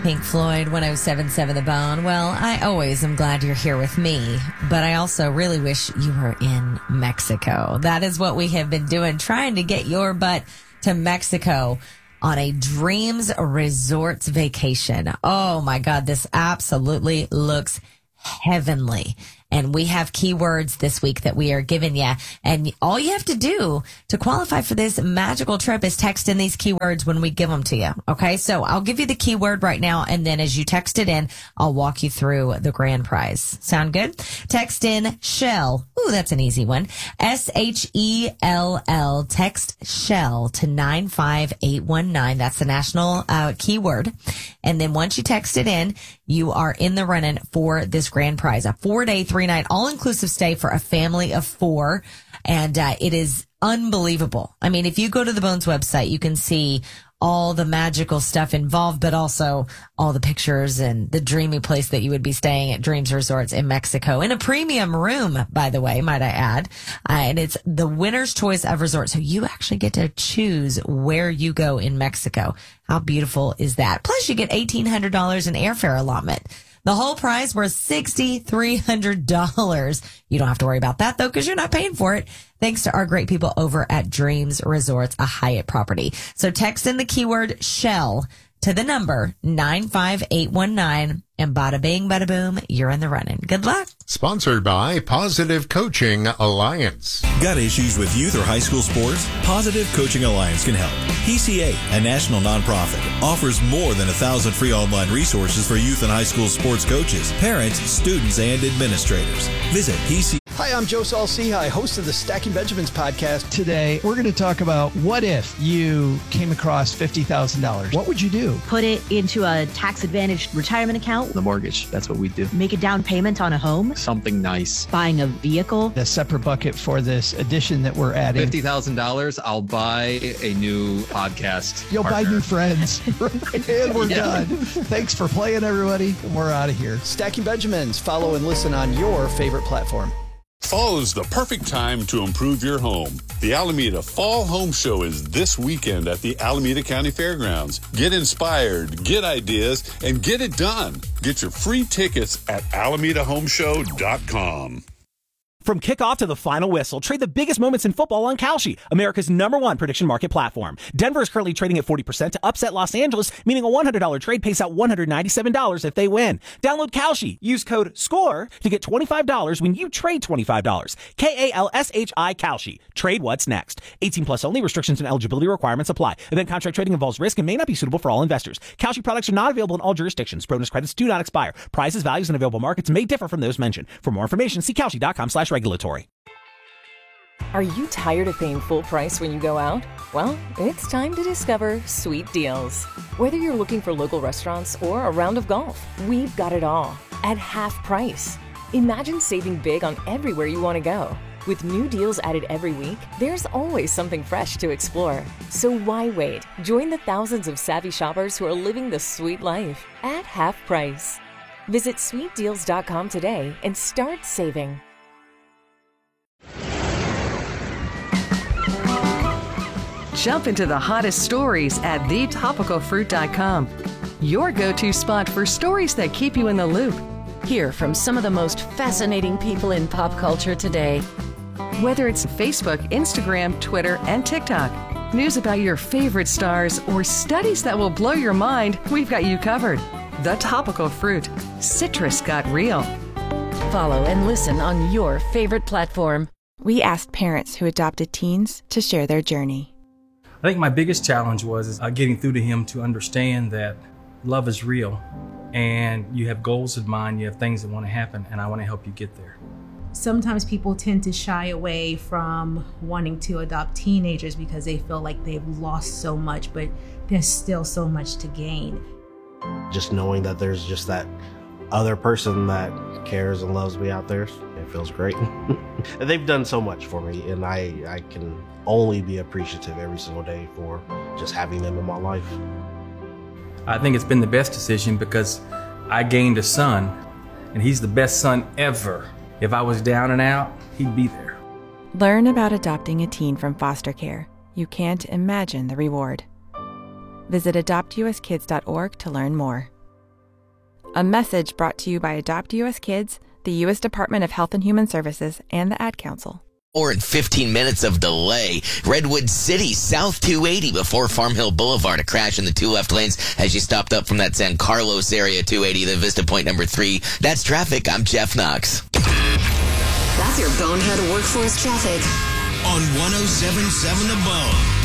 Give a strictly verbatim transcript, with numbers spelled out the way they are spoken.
Pink Floyd, one oh seven point seven The Bone. Well, I always am glad you're here with me, but I also really wish you were in Mexico. That is what we have been doing, trying to get your butt to Mexico on a Dreams Resorts vacation. Oh my God, this absolutely looks heavenly. And we have keywords this week that we are giving you. And all you have to do to qualify for this magical trip is text in these keywords when we give them to you. Okay. So I'll give you the keyword right now. And then as you text it in, I'll walk you through the grand prize. Sound good? Text in Shell. Ooh, that's an easy one. S H E L L. Text Shell to nine five eight one nine. That's the national uh, keyword. And then once you text it in, you are in the running for this grand prize. A four day, three night, all inclusive stay for a family of four. And uh, it is unbelievable. I mean, if you go to the Bones website, you can see all the magical stuff involved, but also all the pictures and the dreamy place that you would be staying at Dreams Resorts in Mexico in a premium room, by the way, might I add. Uh, and it's the winner's choice of resort. So you actually get to choose where you go in Mexico. How beautiful is that? Plus you get eighteen hundred dollars in airfare allotment. The whole prize was six thousand three hundred dollars. You don't have to worry about that, though, because you're not paying for it. Thanks to our great people over at Dreams Resorts, a Hyatt property. So text in the keyword Shell to the number nine five eight one nine, and bada bing, bada boom, you're in the running. Good luck. Sponsored by Positive Coaching Alliance. Got issues with youth or high school sports? Positive Coaching Alliance can help. P C A, a national nonprofit, offers more than a thousand free online resources for youth and high school sports coaches, parents, students, and administrators. Visit P C A. Hi, I'm Joe Saul-Sehy, host of the Stacking Benjamins podcast. Today, we're going to talk about what if you came across fifty thousand dollars? What would you do? Put it into a tax-advantaged retirement account. The mortgage, that's what we do. Make a down payment on a home. Something nice. Buying a vehicle. A separate bucket for this addition that we're adding. fifty thousand dollars, I'll buy a new podcast You'll partner. buy new friends. And we're Yeah. done. Thanks for playing, everybody. We're out of here. Stacking Benjamins. Follow and listen on your favorite platform. Fall is the perfect time to improve your home. The Alameda Fall Home Show is this weekend at the Alameda County Fairgrounds. Get inspired, get ideas, and get it done. Get your free tickets at alameda home show dot com. From kickoff to the final whistle, trade the biggest moments in football on Kalshi, America's number one prediction market platform. Denver is currently trading at forty percent to upset Los Angeles, meaning a one hundred dollars trade pays out one hundred ninety-seven dollars if they win. Download Kalshi. Use code SCORE to get twenty-five dollars when you trade twenty-five dollars. K A L S H I Kalshi. Trade what's next. eighteen plus only. Restrictions and eligibility requirements apply. Event contract trading involves risk and may not be suitable for all investors. Kalshi products are not available in all jurisdictions. Bonus credits do not expire. Prices, values, and available markets may differ from those mentioned. For more information, see Kalshi.com slash regulatory. Are you tired of paying full price when you go out? Well, it's time to discover Sweet Deals. Whether you're looking for local restaurants or a round of golf, we've got it all at half price. Imagine saving big on everywhere you want to go. With new deals added every week, there's always something fresh to explore. So why wait? Join the thousands of savvy shoppers who are living the sweet life at half price. Visit sweet deals dot com today and start saving. Jump into the hottest stories at the topical fruit dot com. Your go-to spot for stories that keep you in the loop. Hear from some of the most fascinating people in pop culture today. Whether it's Facebook, Instagram, Twitter, and TikTok, news about your favorite stars, or studies that will blow your mind, we've got you covered. The Topical Fruit. Citrus got real. Follow and listen on your favorite platform. We asked parents who adopted teens to share their journey. I think my biggest challenge was uh, getting through to him to understand that love is real and you have goals in mind, you have things that want to happen, and I want to help you get there. Sometimes people tend to shy away from wanting to adopt teenagers because they feel like they've lost so much, but there's still so much to gain. Just knowing that there's just that other person that cares and loves me out there, it feels great. They've done so much for me, and I, I can only be appreciative every single day for just having them in my life. I think it's been the best decision because I gained a son, and he's the best son ever. If I was down and out, he'd be there. Learn about adopting a teen from foster care. You can't imagine the reward. Visit adopt u s kids dot org to learn more. A message brought to you by Adopt U S Kids, the U S Department of Health and Human Services, and the Ad Council. Or in fifteen minutes of delay. Redwood City, South two eighty before Farm Hill Boulevard. A crash in the two left lanes as you stopped up from that San Carlos area, two eighty, the Vista Point number three. That's traffic. I'm Jeff Knox. That's your Bonehead Workforce traffic. On one oh seven point seven The Bone.